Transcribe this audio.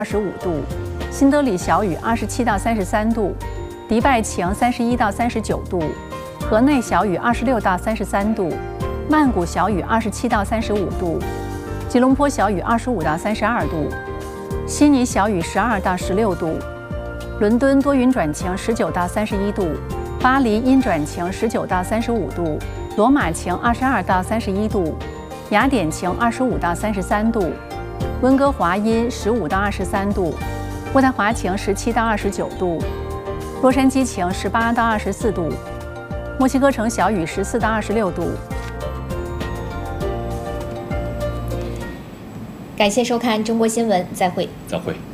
25度，新德里小雨27到33度，迪拜晴31到39度，河内小雨26到33度，曼谷小雨27到35度，吉隆坡小雨25到32度，悉尼小雨12到16度，伦敦多云转晴19到31度，巴黎阴转晴19到35度，罗马晴22到31度，雅典晴25到33度，温哥华阴15到23度，渥太华晴17到29度，洛杉矶晴18到24度，墨西哥城小雨14到26度。 感谢收看中国新闻，再会。 再会。